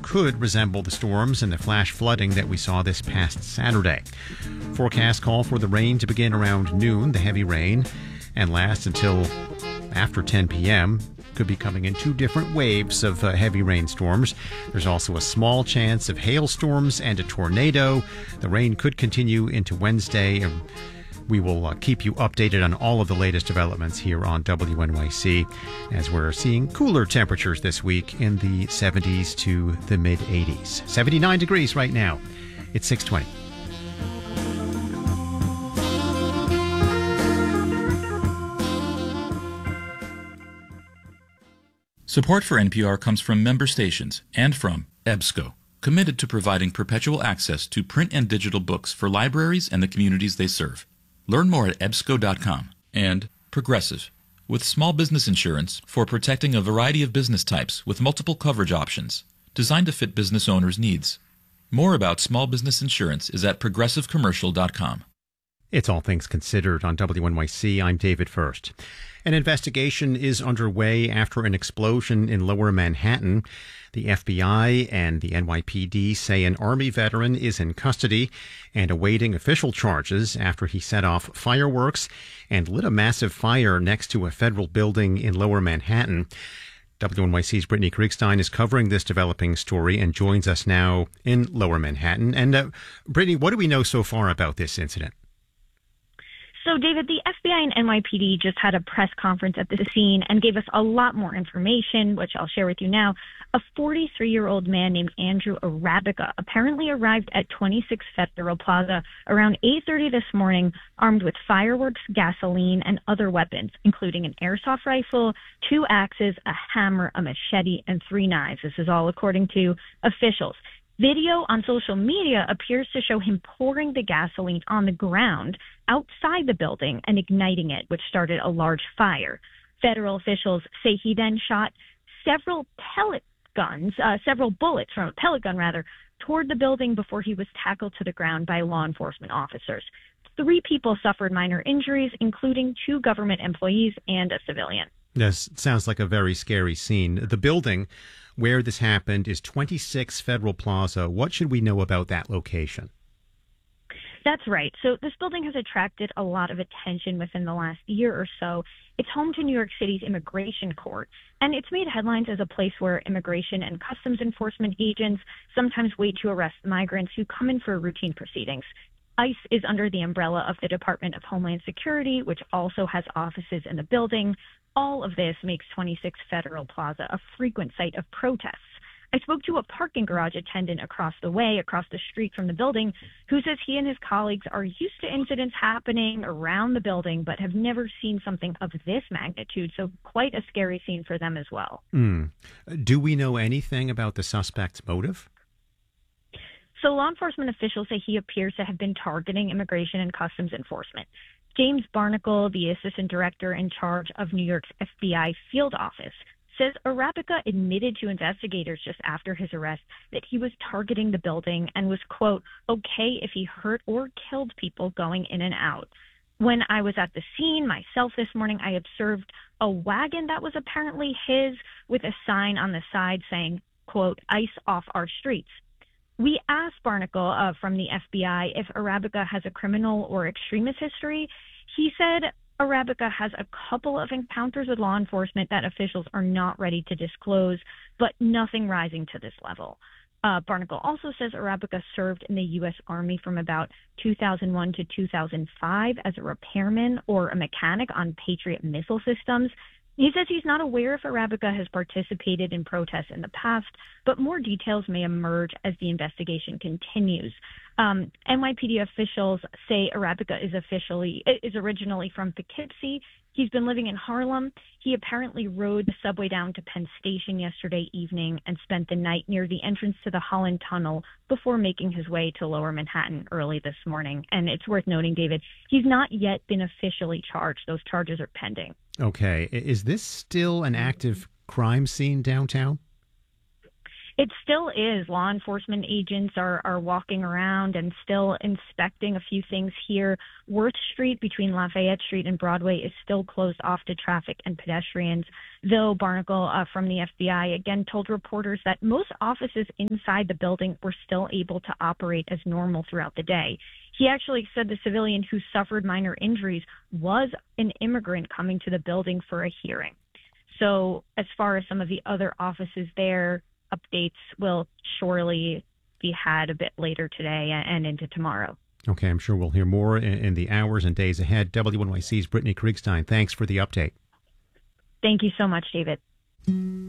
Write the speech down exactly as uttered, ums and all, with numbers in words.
could resemble the storms and the flash flooding that we saw this past Saturday. Forecasts call for the rain to begin around noon, the heavy rain, and last until after ten p.m. Could be coming in two different waves of uh, heavy rainstorms. There's also a small chance of hailstorms and a tornado. The rain could continue into Wednesday. And we will uh, keep you updated on all of the latest developments here on W N Y C as we're seeing cooler temperatures this week in the seventies to the mid eighties. seventy-nine degrees right now. It's six twenty. Support for N P R comes from member stations and from EBSCO, committed to providing perpetual access to print and digital books for libraries and the communities they serve. Learn more at ebsco dot com. And Progressive, with small business insurance for protecting a variety of business types with multiple coverage options, designed to fit business owners' needs. More about small business insurance is at progressive commercial dot com. It's All Things Considered on W N Y C. I'm David First. An investigation is underway after an explosion in Lower Manhattan. The F B I and the N Y P D say an Army veteran is in custody and awaiting official charges after he set off fireworks and lit a massive fire next to a federal building in Lower Manhattan. W N Y C's Brittany Kriegstein is covering this developing story and joins us now in Lower Manhattan. And uh, Brittany, what do we know so far about this incident? So, David, the F B I and N Y P D just had a press conference at the scene and gave us a lot more information, which I'll share with you now. A forty-three-year-old man named Andrew Arabica apparently arrived at twenty-six Federal Plaza around eight thirty this morning, armed with fireworks, gasoline, and other weapons, including an airsoft rifle, two axes, a hammer, a machete, and three knives. This is all according to officials. Video on social media appears to show him pouring the gasoline on the ground outside the building and igniting it, which started a large fire. Federal officials say he then shot several pellet guns, uh, several bullets from a pellet gun, rather, toward the building before he was tackled to the ground by law enforcement officers. Three people suffered minor injuries, including two government employees and a civilian. This sounds like a very scary scene. The building where this happened is twenty-six Federal Plaza. What should we know about that location? That's right. So this building has attracted a lot of attention within the last year or so. It's home to New York City's immigration court, and it's made headlines as a place where immigration and customs enforcement agents sometimes wait to arrest migrants who come in for routine proceedings. ICE is under the umbrella of the Department of Homeland Security, which also has offices in the building. All of this makes twenty-six Federal Plaza a frequent site of protests. I spoke to a parking garage attendant across the way, across the street from the building, who says he and his colleagues are used to incidents happening around the building, but have never seen something of this magnitude. So quite a scary scene for them as well. Mm. Do we know anything about the suspect's motive? So law enforcement officials say he appears to have been targeting immigration and customs enforcement. James Barnacle, the assistant director in charge of New York's F B I field office, says Arabica admitted to investigators just after his arrest that he was targeting the building and was, quote, okay if he hurt or killed people going in and out. When I was at the scene myself this morning, I observed a wagon that was apparently his with a sign on the side saying, quote, ICE off our streets. We asked Barnacle uh, from the F B I if Arabica has a criminal or extremist history. He said Arabica has a couple of encounters with law enforcement that officials are not ready to disclose, but nothing rising to this level. Uh, Barnacle also says Arabica served in the U S Army from about two thousand one to two thousand five as a repairman or a mechanic on Patriot missile systems. He says he's not aware if Arabica has participated in protests in the past, but more details may emerge as the investigation continues. Um, N Y P D officials say Arabica is officially is originally from Poughkeepsie. He's been living in Harlem. He apparently rode the subway down to Penn Station yesterday evening and spent the night near the entrance to the Holland Tunnel before making his way to Lower Manhattan early this morning. And it's worth noting, David, he's not yet been officially charged. Those charges are pending. Okay. Is this still an active crime scene downtown? It still is. Law enforcement agents are, are walking around and still inspecting a few things here. Worth Street between Lafayette Street and Broadway is still closed off to traffic and pedestrians, though Barnacle uh, from the F B I again told reporters that most offices inside the building were still able to operate as normal throughout the day. He actually said the civilian who suffered minor injuries was an immigrant coming to the building for a hearing. So as far as some of the other offices there, updates will surely be had a bit later today and into tomorrow. Okay, I'm sure we'll hear more in, in the hours and days ahead. W N Y C's Brittany Kriegstein, thanks for the update. Thank you so much, David.